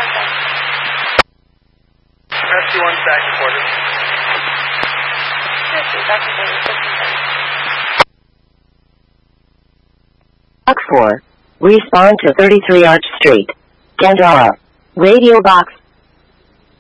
Rescue 1 stack reported. Box 4. Respond to 33 Arch Street. Gandara. Radio box